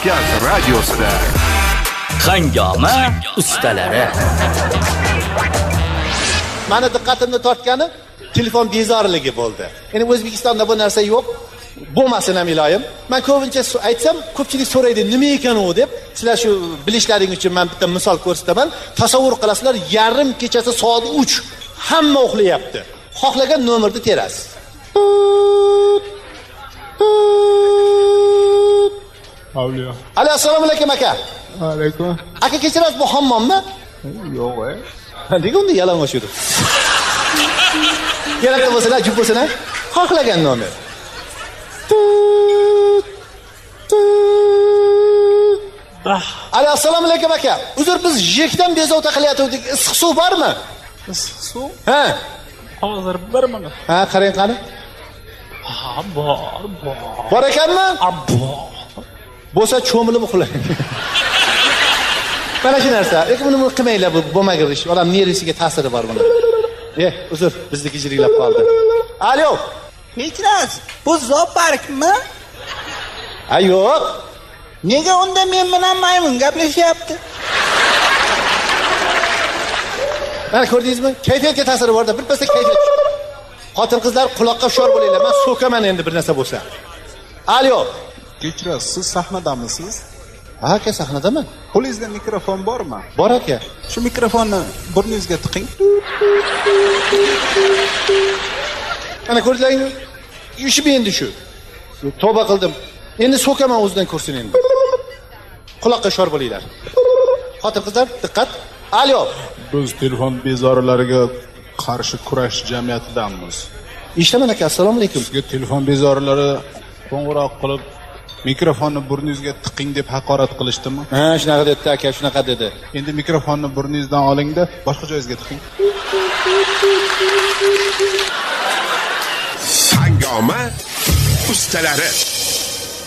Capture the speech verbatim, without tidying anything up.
Kavkaz radiosida Hangoma ustalari. Meni diqqatimni tortgani telefon bezorligi bo'ldi. Endi O'zbekistonda bu narsa yo'q. Bo'lmasin ham iloyim. Men ko'pincha aytsam, ko'pchilik so'raydi, nima ekan u deb. Sizlar shu bilishlaring uchun men bitta misol ko'rsataman. Tasavvur qilasizlar, yarim kechasi soat uch hamma uxlayapti. Xohlagan nomerni terasiz. Avliyo. Alo, assalomu alaykum aka. Alaykum. Aka kechirasiz, bu hammommi? Yo'q, e. Nega unda yalang'och yurdi? Kerakli bo'lsa, jup bo'lsa, xohlagan nomer. Alo, assalomu alaykum aka. Uzr, biz yekdan bezovta qilyaptik. Issiq suv bormi? Issiq suv? Ha. Hozir bir minut. Ha, qarang qani. Ha, bor, bor. Bor ekanmi? Ha, bor. Bo'lsa cho'milib uxlang. Mana shu narsa. Lekin buni qilmanglar, bu bo'lmagan ish. Odam nervisiga ta'siri bor buni. Eh, uzr, bizniki jiriglab qoldi. Alo. Kechirasiz. Bu zooparkmi? Ha, yo'q. Nega unda men bilan maymun gaplashyapti? Mana ko'rdingizmi? Kayfiyatga ta'siri bor-da, birpasda kayfiyat. Xotin-qizlar quloqqa hushyor bo'linglar. Men so'kaman endi bir narsa bo'lsa. Alo. Kechirasiz, siz sahnadamisiz? Ha, aka, sahnadaman. Qo'lingizda mikrofon bormi? Bor aka. Shu mikrofonni burningizga tiqing. Mana ko'rdingizmi? Ishim endi shu. Tavba qildim. Endi so'kaman o'zidan ko'rsin endi. Quloqqa hushyor bo'linglar. Xotin-qizlar, diqqat. Alo. Biz telefon bezorilariga qarshi kurash jamiyatidamiz. Eshitaman aka, assalomu alaykum. Sizga telefon bezorilari qo'ng'iroq qilib, mikrofonni burningizga tiqing deb haqorat qilishdimi? Ha, shunaqa dedi aka, shunaqa dedi. Endi mikrofonni burningizdan olingda, boshqa joyingizga tiqing. Hangoma ustalari.